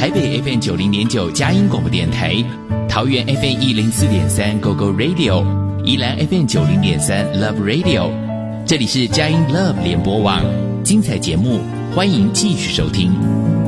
台北 FM 90.9佳音广播电台，桃园 FM 104.3 GO GO Radio， 宜兰 FM 90.3 Love Radio。这里是佳音 Love 联播网，精彩节目，欢迎继续收听。